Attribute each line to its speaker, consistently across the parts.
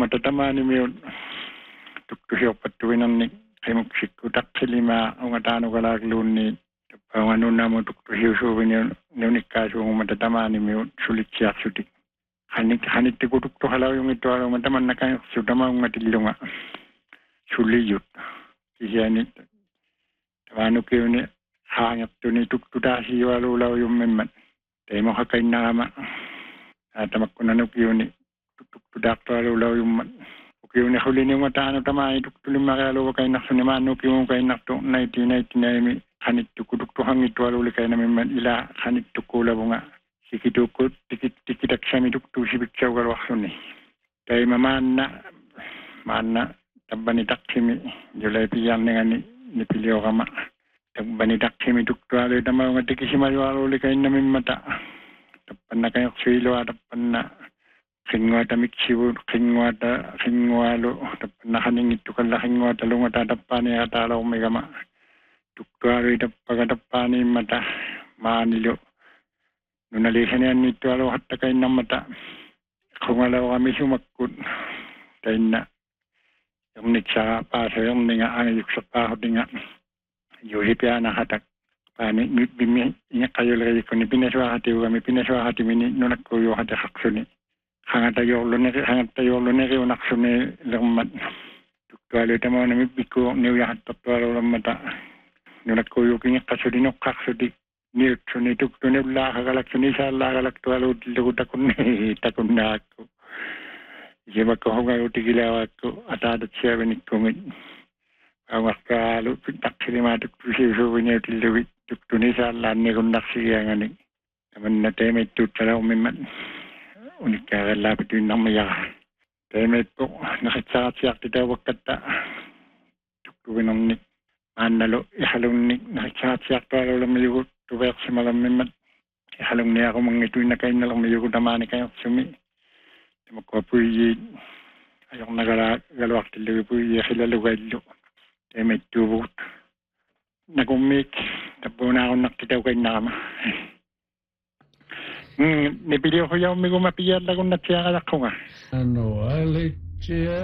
Speaker 1: matatama ni miun tuktuhiopattuinan ni kimuksikku taksilima ungatano kalagluun ni panganun namo tuktuhiusuvin neunikkaasuun matatama ni miun sulitsiaksutik hanit tikuduktu halaw yung ito alaw mataman na kayo sudama ungatilunga suliyut kisianit tamano kayo ni hangap to ni tuktudasi walulaw yung memman tayo mo kakain na kama tamak ko na kayo ni tuktudak to walulaw yung man kayo ni huli ni matano tamay tuktulim makalo kayo nakso ni mano kayo kayo nakto 1999 hanit tukuduktu hangit waluli kayo na memman ila hanit tukula bunga sikidukut tikitak sami tuktu sibiksaw kalwaksuni tayo mamana tabbani taksimi julay piyan nga ni pilyo kama tabbani taksimi tuktu aloy tama nga tikisimayo aluli kayo namin mata tappan na kayo ksilo tappan na kingwata miksiwo kingwalo tappan na kaningit tukala kingwata lungata tappani atalaw may kama tuktu aloy tappani mata maanilo nunalisan yan nito alo hatta kayo ng mata kung alaw kami sumakot tayo na yung nitsaka paso yung nga ayok sa paho nga yuhip yan nakatak pani ingat kayo lagi ko ni pinaswakati kami pinaswakati mini nunak ko yung hata kakso ni hangat tayo lo neri unakso ni lammat tuktualo tamo na mipiko niya hatta tualo lamata nunak ko yung ingat kaso dinok kakso di nirto ni tukto ni lakagalak ni sa lakalak tualo dilo takun na ako Jema ko honga utigilawa ko atada siya benikungit awak kalu taksima tukto siya winya dilo tukto ni sa lanne kun naksiya ngani taman na teme tutala umiman unika lapit yun nang maya teme po nakitsaka siya kita wakata tukto winong ni manalo ihalong ni nakitsaka siya tualo lamayugot tuwek si malamimat ihalong niya ako mangituin na kayo nalang mayugot namani kayo sumi magkapuyi ayong nagalawak tilo puyi kilalugalo tayo may tubot nagumik tapo na ako nakitaw kayo nakama nipili ko yaw may gumapiyat lagun na siya kalak ko nga
Speaker 2: ano alit siya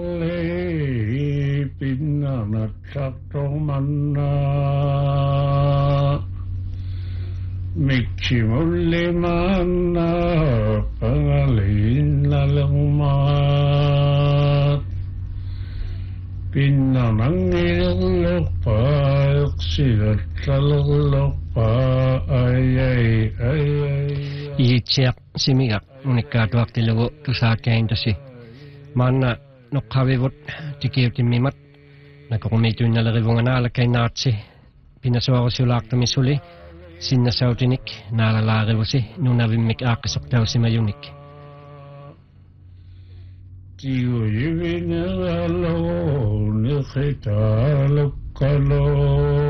Speaker 2: pinanat saktong manna Miksimuli mana pangalin lalamat Pinanang ilulupa Silat lalulupa Ay
Speaker 3: Iitsiak simigak Unikatuak tilugo tusakyain tasi Mana nukawivot Tikiutimmimat Nakukumituin nalarivungan alakay natsi Pinaswa ko siulak tamisuli Sinnasautinik nalalari mo si nung nabimik akasok daw si Mayunik.
Speaker 2: Tiyo yung inalalaw ni kita lukalo